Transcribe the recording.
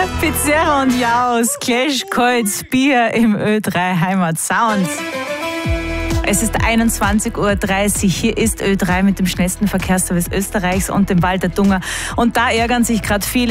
Pizzeria und Jaus, Clash, kaltes Bier im Ö3 Heimat Sound. Es ist 21:30 Uhr. Hier ist Ö3 mit dem schnellsten Verkehrsservice Österreichs und dem Walter Dunger. Und da ärgern sich gerade viele.